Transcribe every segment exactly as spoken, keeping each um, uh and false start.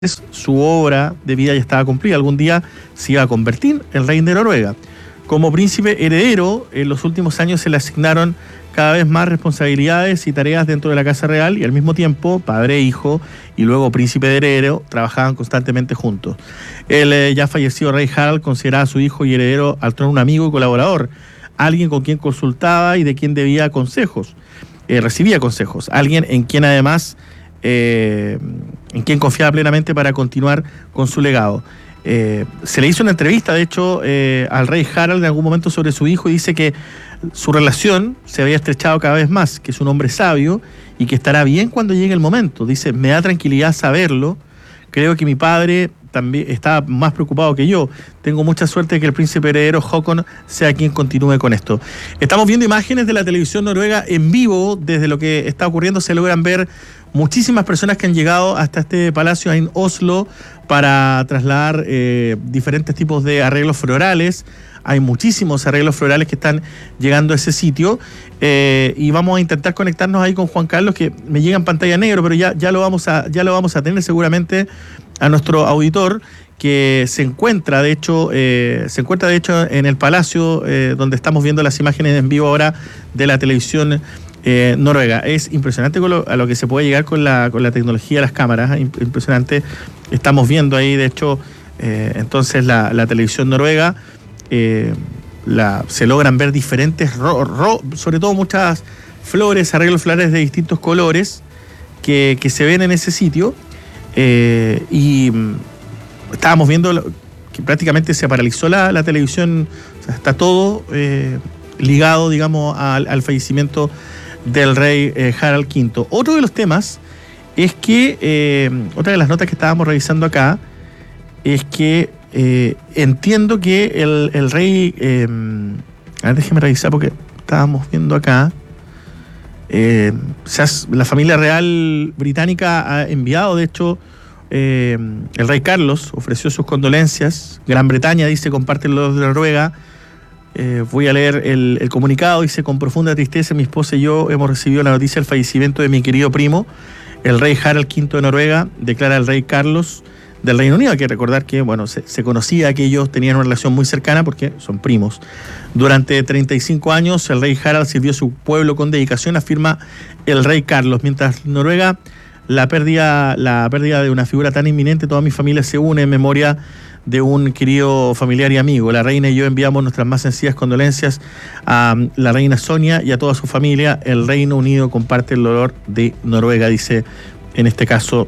su obra de vida ya estaba cumplida. Algún día se iba a convertir en rey de Noruega. Como príncipe heredero, en los últimos años se le asignaron cada vez más responsabilidades y tareas dentro de la Casa Real, y al mismo tiempo, padre e hijo, y luego príncipe heredero, trabajaban constantemente juntos. El eh, ya fallecido rey Harald consideraba a su hijo y heredero al trono un amigo y colaborador, alguien con quien consultaba y de quien debía consejos, eh, recibía consejos, alguien en quien además... Eh, en quien confiaba plenamente para continuar con su legado. Eh, se le hizo una entrevista, de hecho, eh, al rey Harald en algún momento sobre su hijo, y dice que su relación se había estrechado cada vez más, que es un hombre sabio y que estará bien cuando llegue el momento. Dice, me da tranquilidad saberlo, creo que mi padre también está más preocupado que yo. Tengo mucha suerte de que el príncipe heredero Håkon sea quien continúe con esto. Estamos viendo imágenes de la televisión noruega en vivo. Desde lo que está ocurriendo se logran ver muchísimas personas que han llegado hasta este palacio en Oslo para trasladar eh, diferentes tipos de arreglos florales. Hay muchísimos arreglos florales que están llegando a ese sitio, eh, y vamos a intentar conectarnos ahí con Juan Carlos, que me llega en pantalla negro, pero ya, ya, lo, vamos a, ya lo vamos a tener seguramente a nuestro auditor, que se encuentra de hecho eh, se encuentra de hecho en el palacio eh, donde estamos viendo las imágenes en vivo ahora de la televisión eh, noruega. Es impresionante con lo, a lo que se puede llegar con la, con la tecnología de las cámaras, impresionante. Estamos viendo ahí de hecho eh, entonces la, la televisión noruega. Eh, la, se logran ver diferentes, ro, ro, sobre todo muchas flores, arreglos florales de distintos colores que, que se ven en ese sitio, eh, y estábamos viendo que prácticamente se paralizó la, la televisión. O sea, está todo eh, ligado, digamos, al, al fallecimiento del rey eh, Harald quinto. Otro de los temas es que, eh, otra de las notas que estábamos revisando acá, es que Eh, entiendo que el, el rey, eh, a ver, déjeme revisar porque estábamos viendo acá, eh, o sea, la familia real británica ha enviado, de hecho, eh, el rey Carlos ofreció sus condolencias. Gran Bretaña dice, comparte los de Noruega. Eh, voy a leer el, el comunicado. Dice, con profunda tristeza mi esposa y yo hemos recibido la noticia del fallecimiento de mi querido primo, el rey Harald quinto de Noruega, declara el rey Carlos del Reino Unido. Hay que recordar que, bueno, se, se conocía que ellos tenían una relación muy cercana porque son primos. Durante treinta y cinco años, el rey Harald sirvió a su pueblo con dedicación, afirma el rey Carlos. Mientras Noruega, la pérdida, la pérdida de una figura tan inminente, toda mi familia se une en memoria de un querido familiar y amigo. La reina y yo enviamos nuestras más sencillas condolencias a la reina Sonia y a toda su familia. El Reino Unido comparte el dolor de Noruega, dice en este caso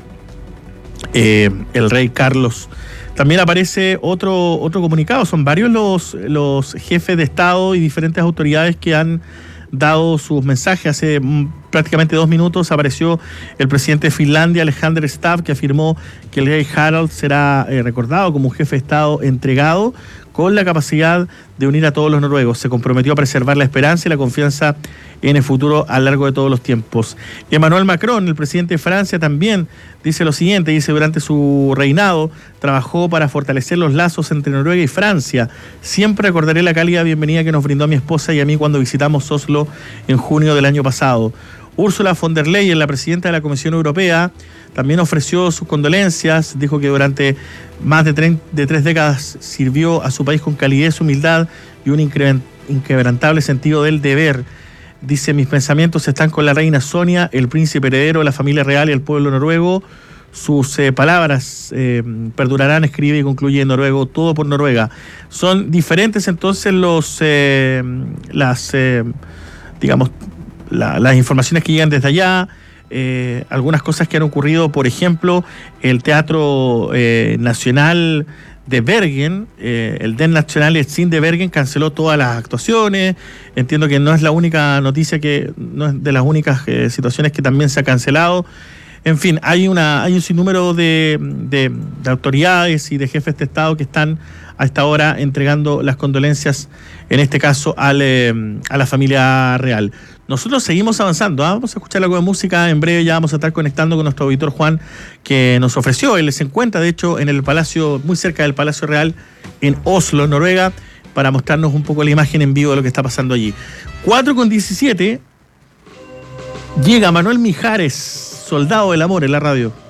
Eh, el rey Carlos. También aparece otro, otro comunicado. Son varios los, los jefes de Estado y diferentes autoridades que han dado sus mensajes. Hace prácticamente dos minutos apareció el presidente de Finlandia, Alexander Stubb, que afirmó que el rey Harald será eh, recordado como un jefe de Estado entregado, con la capacidad de unir a todos los noruegos. Se comprometió a preservar la esperanza y la confianza en el futuro a lo largo de todos los tiempos. Emmanuel Macron, el presidente de Francia, también dice lo siguiente. Dice, durante su reinado trabajó para fortalecer los lazos entre Noruega y Francia. Siempre recordaré la cálida bienvenida que nos brindó a mi esposa y a mí cuando visitamos Oslo en junio del año pasado. Ursula von der Leyen, la presidenta de la Comisión Europea, también ofreció sus condolencias. Dijo que durante más de, tre- de tres décadas sirvió a su país con calidez, humildad y un incre- inquebrantable sentido del deber. Dice, mis pensamientos están con la reina Sonia, el príncipe heredero, la familia real y el pueblo noruego. Sus eh, palabras eh, perdurarán, escribe y concluye en noruego, todo por Noruega. Son diferentes entonces los eh, las, eh, digamos, la, las informaciones que llegan desde allá. Eh, algunas cosas que han ocurrido, por ejemplo, el Teatro eh, Nacional de Bergen, eh, el Den Nationale Scene de Bergen canceló todas las actuaciones. Entiendo que no es la única noticia, que no es de las únicas eh, situaciones que también se ha cancelado. En fin, hay una hay un sinnúmero de, de, de autoridades y de jefes de Estado que están a esta hora entregando las condolencias, en este caso al, eh, a la familia real. Nosotros seguimos avanzando, ¿eh? Vamos a escuchar algo de música. En breve ya vamos a estar conectando con nuestro auditor Juan, que nos ofreció. Él se encuentra, de hecho, en el palacio, muy cerca del Palacio Real, en Oslo, Noruega, para mostrarnos un poco la imagen en vivo de lo que está pasando allí. cuatro con diecisiete, llega Manuel Mijares, Soldado del Amor, en la radio.